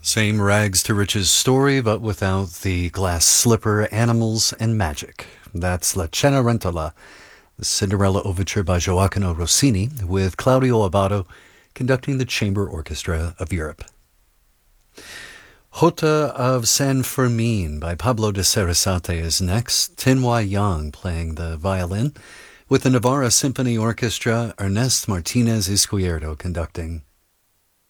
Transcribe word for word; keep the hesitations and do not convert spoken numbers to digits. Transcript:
Same rags to riches story, but without the glass slipper, animals, and magic. That's La Cenerentola, the Cinderella Overture by Gioacchino Rossini, with Claudio Abbado conducting the Chamber Orchestra of Europe. Jota of San Fermin by Pablo de Sarasate is next. Tinhua Yang playing the violin, with the Navarra Symphony Orchestra, Ernest Martinez Izquierdo conducting.